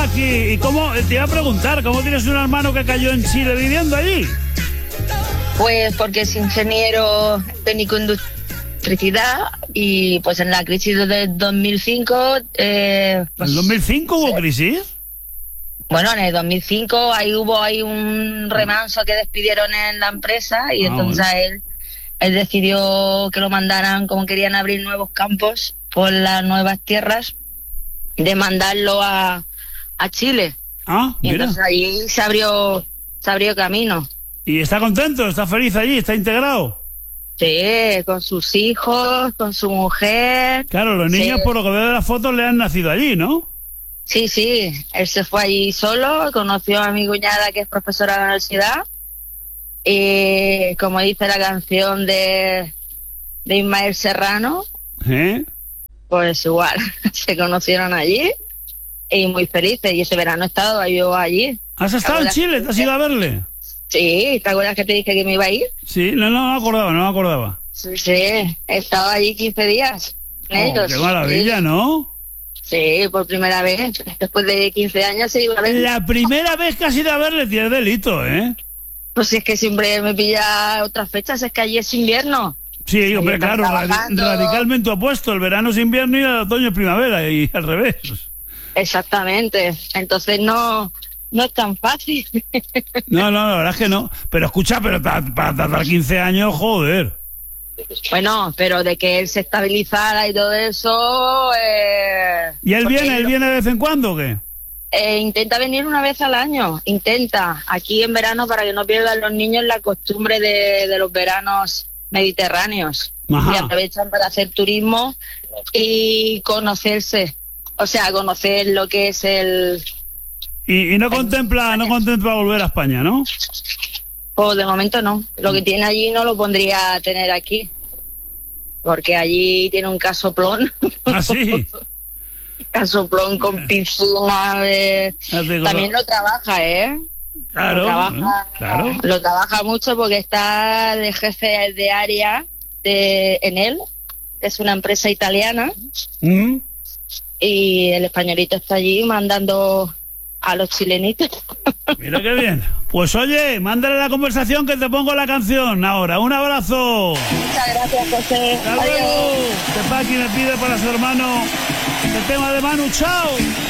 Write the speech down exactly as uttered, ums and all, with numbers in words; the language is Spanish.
Paqui. ¿Y cómo, te iba a preguntar, cómo tienes un hermano que cayó en Chile viviendo allí? Pues porque es ingeniero técnico industrial electricidad y pues en la crisis del dos mil cinco... Eh, pues, ¿En el dos mil cinco hubo crisis? Bueno, en el dos mil cinco ahí hubo ahí un remanso que despidieron en la empresa y ah, entonces bueno. él, él decidió que lo mandaran, como querían abrir nuevos campos por las nuevas tierras, de mandarlo a, a Chile. Ah, y mira. entonces allí se abrió, se abrió camino. ¿Y está contento? ¿Está feliz allí? ¿Está integrado? Sí, con sus hijos, con su mujer. Claro, los niños, sí. por lo que veo de las fotos, le han nacido allí, ¿no? Sí, sí, él se fue allí solo, conoció a mi cuñada que es profesora de la universidad y como dice la canción de, de Ismael Serrano, ¿Eh? pues igual, se conocieron allí y muy felices y ese verano he estado yo allí. ¿Has estado en Chile? ¿Te has ido a verle? Sí, ¿te acuerdas que te dije que me iba a ir? Sí, no, no me acordaba, no me acordaba. Sí, sí, he estado allí quince días. Oh, qué maravilla, sí. ¿no? Sí, por primera vez. Después de quince años se iba a ver. La primera vez que has ido a verle tienes delito, ¿eh? Pues es que siempre me pilla otras fechas, es que allí es invierno. Sí, hombre, claro, radi- radicalmente opuesto. El verano es invierno y el otoño es primavera, y al revés. Exactamente. Entonces no... No es tan fácil. No, no, la verdad es que no. Pero escucha, pero ta, para tardar quince años, joder. Bueno, pero de que él se estabilizara y todo eso... Eh, ¿Y él viene, él viene de vez en cuando o qué? Eh, intenta venir una vez al año, intenta. Aquí en verano para que no pierdan los niños la costumbre de, de los veranos mediterráneos. Ajá. Y aprovechan para hacer turismo y conocerse. O sea, conocer lo que es el... Y, y no contempla no contempla volver a España, ¿no? Pues de momento no. Lo que tiene allí no lo pondría a tener aquí. Porque allí tiene un casoplón. ¿Ah, sí? Casoplón con piscina. De... También lo trabaja, ¿eh? Claro, lo trabaja, claro. Lo trabaja mucho porque está de jefe de área de Enel, que es una empresa italiana. ¿Mm? Y el españolito está allí mandando... a los chilenitos. Mira qué bien. Pues oye, mándale la conversación que te pongo la canción ahora. Un abrazo. Muchas gracias, José. Hasta luego. Que Paqui me pide para su hermano el tema de Manu. Chao.